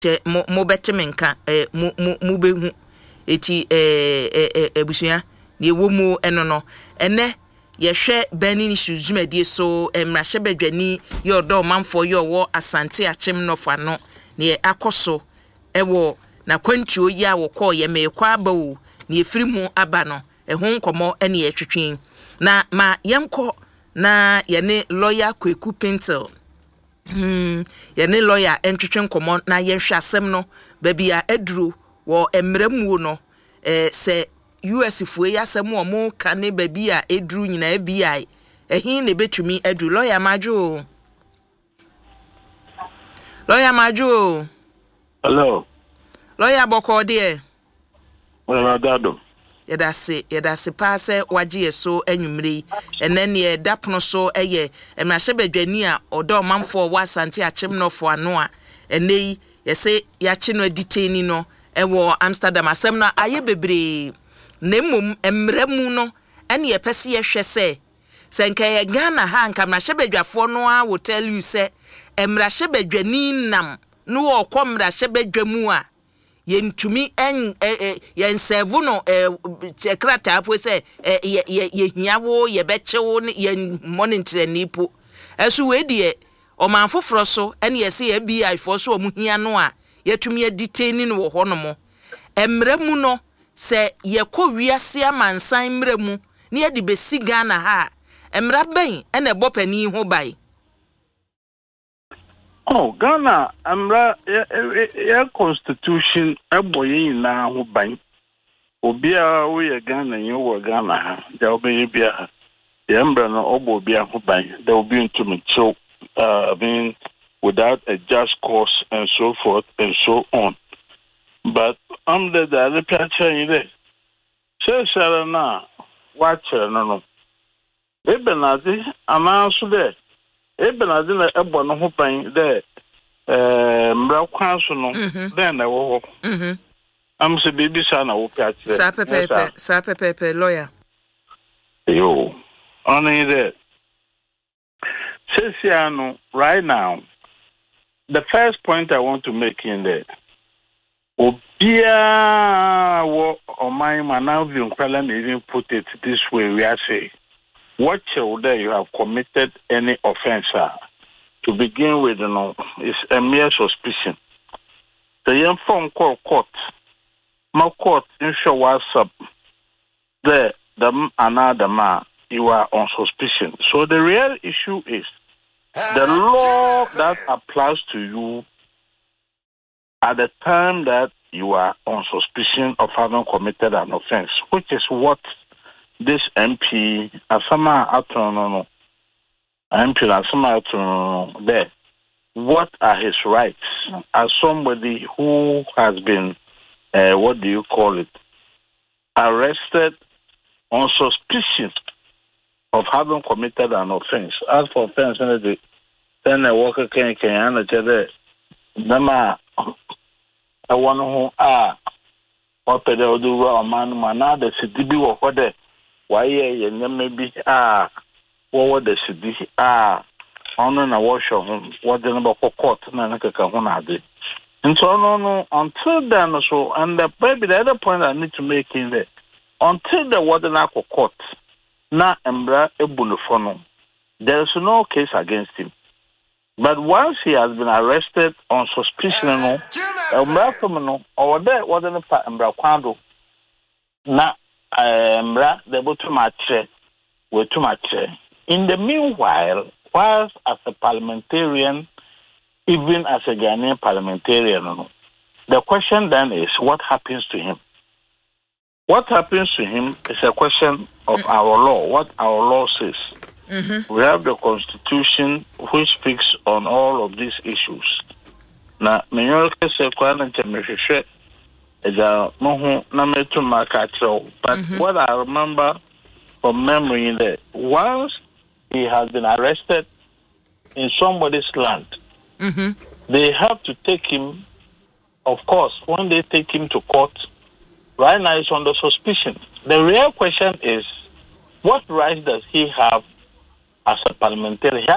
mo betemenka mu behu eti ebusua ye wo mu eno no ene ye hwe Benin issues dwumadie so emrahye badwani ye odo manfo ye owo Asante Achim no fa no ne akoso ewo na kwantuo ye awokọ ye mekwa aba o ne efiri mu aba no eho nkomo ene ye twetwen na ma yenko na ye ne lawyer Kweku Pintel yene lawyer entwetwe nkomo na yehwe asem no babia aduro wo emramu no se US fue yasem wo mo kane babia eduru nyina FBI ehin ne betumi adu lawyer majo hello lawyer boko de wala dado yedase paase wagie so anwumre enene ye dapno so eye emrahye badwani a odo manfo wa Asante Achim no fo ano a enei yese yache no detain no ewo Amsterdam asem na aye bebre nemmom emramu no ene ye pese ye hwe se nka ye Ghana ha nka emrahye badwafo no a will tell you se emrahye badwani nam no wo komrahye badwamu a yentumi yen serve no krata apo se ye hiawo ye bechewo ye monitor nipo esu we die o man foforo so ene ye se FBI fo so omu hia no a yetumi detain no wo honomo emramu no se ye ko wiase amansan mramu ne ye de besi Ghana ha emra ben ene bopani ho bai. Oh, Ghana, your constitution, a boy na who bang. Obia, we are Ghana, you were Ghana. There will be the Embrana Obo Bia who bang. There will be intimate. So, I mean, without a just cause and so forth and so on. But under the other picture in there, say, Sarana, watch her, no. Ebenazi, I'm also there. Even as in a bon hoping there, Mbra Council, then I will. I'm so baby son, I will catch Sape lawyer. Yo, only that. Ceciano, right now, the first point I want to make in there. Obia, or my Manavian Quellan even put it this way, we are saying. What should you have committed any offense? To begin with, is a mere suspicion. The inform court, my court, in show WhatsApp, there, another man, you are on suspicion. So the real issue is the law that applies to you at the time that you are on suspicion of having committed an offense, which is what this MP, Asama Atono, MP Asama Atono, there. What are his rights as somebody who has been, what do you call it, arrested on suspicion of having committed an offense? As for offense, then a worker can tell Nama, I want to what the do a man, the city or what the why maybe what the city on a wash of what the number for court and and so no until then so and maybe the other point I need to make in there until the warden court na embra ebulufono there is no case against him. But once he has been arrested on suspicion or there wasn't a embra kwando na they were too much. In the meanwhile, whilst as a parliamentarian, even as a Ghanaian parliamentarian, the question then is what happens to him? What happens to him is a question of our law, what our law says. Mm-hmm. We have the Constitution which speaks on all of these issues. Now, but what I remember from memory in there, once he has been arrested in somebody's land, they have to take him, of course, when they take him to court, right now he's under suspicion. The real question is, what rights does he have as a parliamentarian?